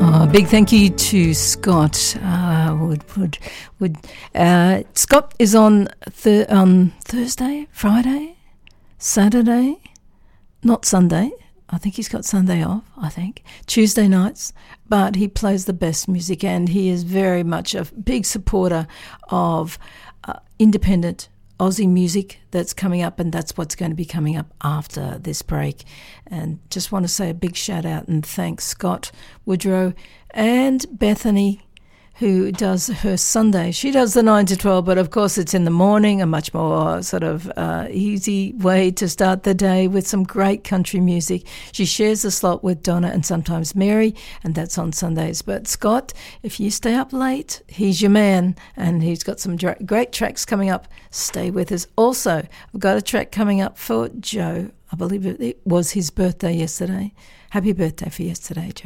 Big thank you to Scott. Scott is on Thursday, Friday, Saturday, not Sunday. I think he's got Sunday off, Tuesday nights, but he plays the best music, and he is very much a big supporter of independent Aussie music that's coming up, and that's what's going to be coming up after this break. And just want to say a big shout out and thanks Scott Woodrow and Bethany, who does her Sunday. She does the 9 to 12, but of course it's in the morning, a much more sort of easy way to start the day with some great country music. She shares the slot with Donna and sometimes Mary, and that's on Sundays. But Scott, if you stay up late, he's your man, and he's got some great tracks coming up. Stay with us. Also, I've got a track coming up for Joe. I believe it was his birthday yesterday. Happy birthday for yesterday, Joe.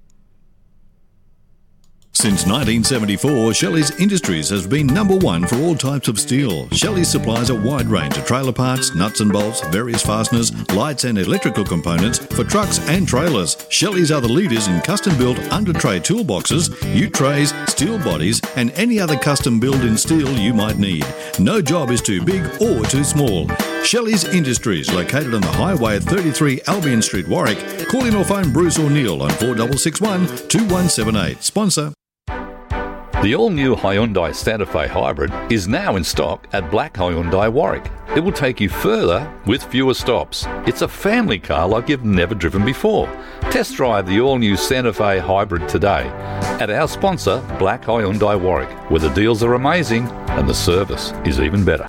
Since 1974, Shelley's Industries has been number one for all types of steel. Shelley supplies a wide range of trailer parts, nuts and bolts, various fasteners, lights and electrical components for trucks and trailers. Shelley's are the leaders in custom-built under-tray toolboxes, ute trays, steel bodies and any other custom build in steel you might need. No job is too big or too small. Shelley's Industries, located on the highway at 33 Albion Street, Warwick. Call in or phone Bruce O'Neill on 4661 2178. Sponsor. The all-new Hyundai Santa Fe Hybrid is now in stock at Black Hyundai Warwick. It will take you further with fewer stops. It's a family car like you've never driven before. Test drive the all-new Santa Fe Hybrid today at our sponsor, Black Hyundai Warwick, where the deals are amazing and the service is even better.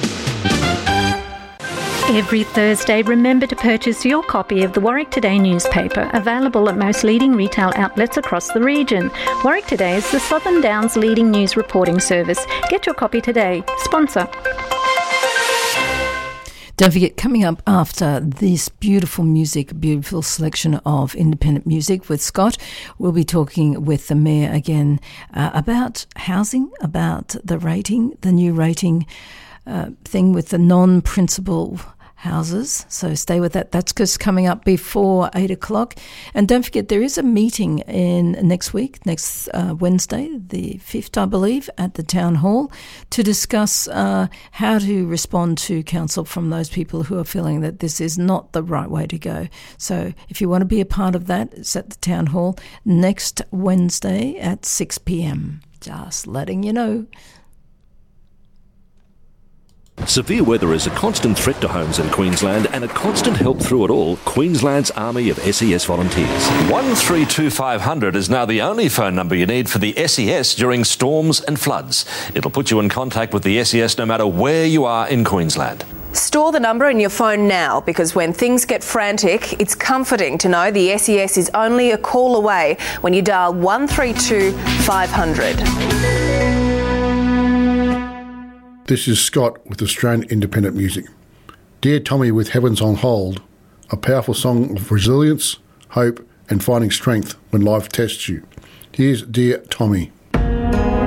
Every Thursday, remember to purchase your copy of the Warwick Today newspaper, available at most leading retail outlets across the region. Warwick Today is the Southern Downs' leading news reporting service. Get your copy today. Sponsor. Don't forget, coming up after this beautiful music, beautiful selection of independent music with Scott, we'll be talking with the Mayor again about housing, about the rating, the new rating thing with the non-principal houses. So stay with that. That's just coming up before 8 o'clock. And don't forget, there is a meeting next week, next Wednesday, the 5th, I believe, at the Town Hall to discuss how to respond to council from those people who are feeling that this is not the right way to go. So if you want to be a part of that, it's at the Town Hall next Wednesday at 6 p.m. Just letting you know. Severe weather is a constant threat to homes in Queensland and a constant help through it all, Queensland's army of SES volunteers. 132500 is now the only phone number you need for the SES during storms and floods. It'll put you in contact with the SES no matter where you are in Queensland. Store the number in your phone now, because when things get frantic, it's comforting to know the SES is only a call away when you dial 132500. This is Scott with Australian Independent Music. Dear Tommy with Heavens on Hold, a powerful song of resilience, hope and finding strength when life tests you. Here's Dear Tommy.